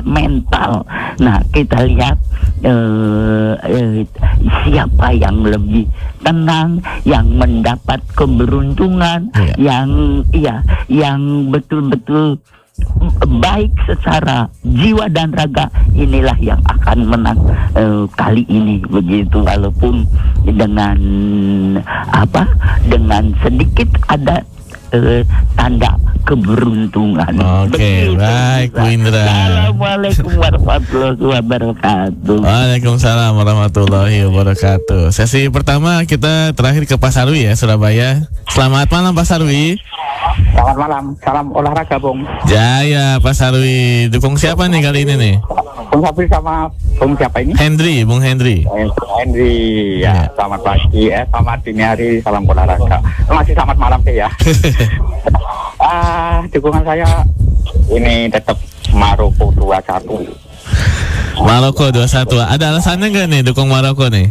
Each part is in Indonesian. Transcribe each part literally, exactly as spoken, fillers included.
mental. Nah, kita lihat eh, eh, siapa yang lebih tenang, yang mendapat keberuntungan, yeah. yang ya yang betul-betul baik secara jiwa dan raga, inilah yang akan menang uh, kali ini begitu, walaupun dengan apa dengan sedikit ada uh, tanda keberuntungan. Oke, okay, baik Bu Indra. Assalamualaikum warahmatullahi wabarakatuh. Waalaikumsalam warahmatullahi wabarakatuh. Sesi pertama kita terakhir ke Pak Sarwi ya, Surabaya. Selamat malam Pak Sarwi. Selamat malam, salam olahraga Bung. Jaya Pak Sarwi, dukung siapa nih kali ini nih? Bung Sabri sama Bung siapa ini? Hendri, Bung Hendri. Hendri, ya, selamat pagi, eh selamat dini hari, salam olahraga. Masih selamat malam sih ya. Ah, dukungan saya ini tetap Maroko dua satu. Maroko dua satu. Ada alasannya nggak nih dukung Maroko nih?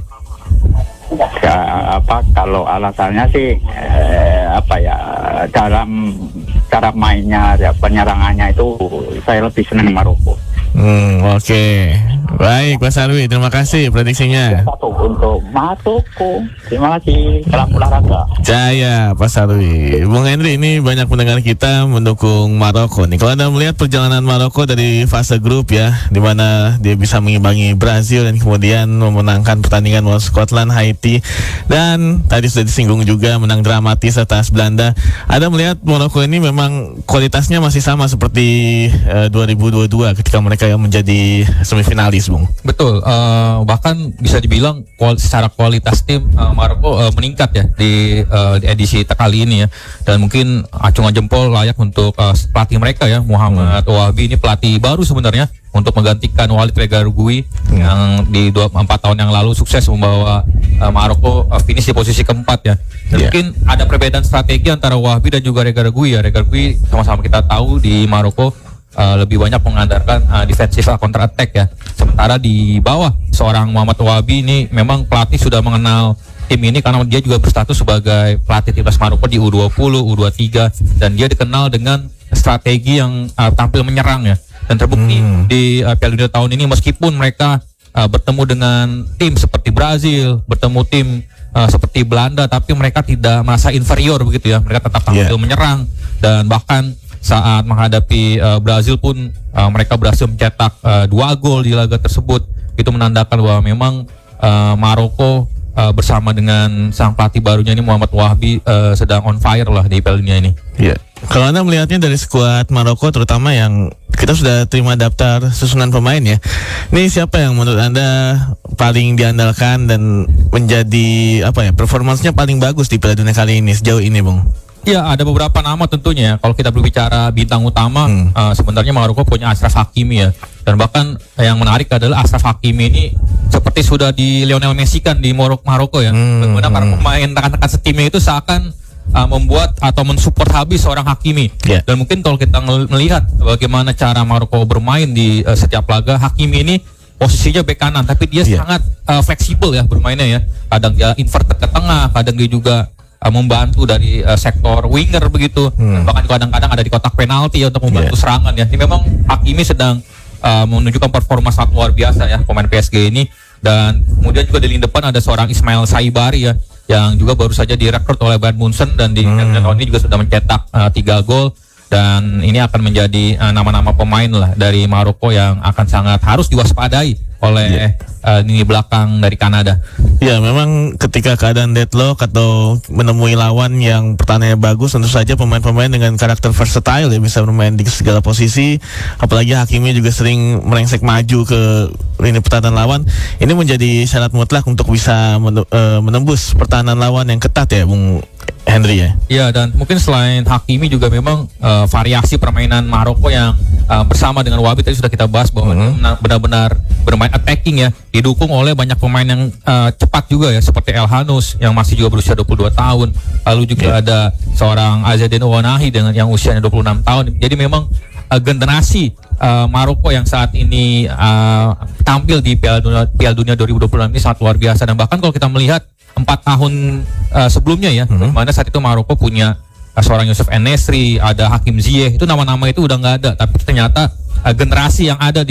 Ya, apa kalau alasannya sih eh, apa ya, dalam cara mainnya ya, penyerangannya itu saya lebih senang Maroko. Hmm, oke. Okay. Baik Pak Sarwi, terima kasih prediksinya. Satu untuk Maroko. Terima kasih. Salam olahraga. Jaya Pak Sarwi. Bung Hendri, ini banyak pendengar kita mendukung Maroko nih. Kalau Anda melihat perjalanan Maroko dari fase grup ya, di mana dia bisa mengimbangi Brazil dan kemudian memenangkan pertandingan melawan Scotland, Haiti, dan tadi sudah disinggung juga menang dramatis atas Belanda. Anda melihat Maroko ini memang kualitasnya masih sama seperti uh, dua ribu dua puluh dua ketika mereka yang menjadi semifinalis, Bung. Betul, uh, bahkan bisa dibilang kual secara kualitas tim uh, Maroko uh, meningkat ya di, uh, di edisi kali ini ya, dan mungkin acungan jempol layak untuk uh, pelatih mereka ya, Muhammad hmm. Wahabi. Ini pelatih baru sebenarnya untuk menggantikan Walid Regragui hmm. yang di dua empat tahun yang lalu sukses membawa uh, Maroko uh, finish di posisi keempat ya. Dan yeah. mungkin ada perbedaan strategi antara Wahabi dan juga Regragui ya. Regragui sama-sama kita tahu di Maroko Uh, lebih banyak mengandalkan uh, defensive counter attack ya. Sementara di bawah seorang Muhammad Wahabi ini memang pelatih sudah mengenal tim ini karena dia juga berstatus sebagai pelatih timnas Maroko di U dua puluh, U dua puluh tiga, dan dia dikenal dengan strategi yang uh, tampil menyerang ya. Dan terbukti hmm. di uh, Piala Dunia tahun ini meskipun mereka uh, bertemu dengan tim seperti Brazil, bertemu tim uh, seperti Belanda, tapi mereka tidak merasa inferior begitu ya. Mereka tetap tampil yeah. menyerang, dan bahkan saat menghadapi uh, Brazil pun uh, mereka berhasil mencetak uh, dua gol di laga tersebut. Itu menandakan bahwa memang uh, Maroko uh, bersama dengan sang pelatih barunya ini Muhammad Wahabi uh, sedang on fire lah di Piala Dunia ini. Iya. Kalau Anda melihatnya dari skuad Maroko, terutama yang kita sudah terima daftar susunan pemain ya, ini siapa yang menurut Anda paling diandalkan dan menjadi apa ya, performansnya paling bagus di Piala Dunia kali ini sejauh ini, Bung? Ya, ada beberapa nama tentunya. Kalau kita berbicara bintang utama, hmm. uh, sebenarnya Maroko punya Achraf Hakimi ya. Dan bahkan yang menarik adalah Achraf Hakimi ini seperti sudah di Lionel Messi kan di Maroko ya. Hmm. Bagaimana para pemain rekan-rekan setimnya itu seakan uh, membuat atau mensupport habis seorang Hakimi. Yeah. Dan mungkin kalau kita melihat bagaimana cara Maroko bermain di uh, setiap laga, Hakimi ini posisinya bek kanan, tapi dia yeah. sangat uh, fleksibel ya bermainnya ya. Kadang dia inverted ke tengah, kadang dia juga membantu dari uh, sektor winger begitu, hmm. bahkan kadang-kadang ada di kotak penalti ya untuk membantu yeah. serangan ya. Ini memang Hakimi sedang uh, menunjukkan performa sangat luar biasa ya pemain P S G ini. Dan kemudian juga di lini depan ada seorang Ismail Saibari ya, yang juga baru saja direkrut oleh Bayern Munchen dan di hmm. tahun ini juga sudah mencetak uh, tiga gol. Dan ini akan menjadi uh, nama-nama pemain lah dari Maroko yang akan sangat harus diwaspadai oleh yeah. uh, lini belakang dari Kanada. Ya, memang ketika keadaan deadlock atau menemui lawan yang pertahanannya bagus, tentu saja pemain-pemain dengan karakter versatile ya bisa bermain di segala posisi. Apalagi Hakimi juga sering merengsek maju ke lini pertahanan lawan. Ini menjadi syarat mutlak untuk bisa menembus pertahanan lawan yang ketat ya, Bung Henry ya. Iya, dan mungkin selain Hakimi juga memang uh, variasi permainan Maroko yang uh, bersama dengan Wahabi tadi sudah kita bahas bahwa mm-hmm. benar-benar bermain attacking ya, didukung oleh banyak pemain yang uh, cepat juga ya, seperti El Hanous yang masih juga berusia dua puluh dua tahun. Lalu juga yeah. ada seorang Azzedine Ouanahi dengan yang usianya dua puluh enam tahun. Jadi memang uh, generasi uh, Maroko yang saat ini uh, tampil di Piala Dunia, Piala Dunia dua ribu dua puluh enam ini sangat luar biasa. Dan bahkan kalau kita melihat empat tahun uh, sebelumnya ya, mm-hmm. mana saat itu Maroko punya uh, seorang Youssef En-Nesyri, ada Hakim Ziyech, itu nama-nama itu udah nggak ada, tapi ternyata uh, generasi yang ada di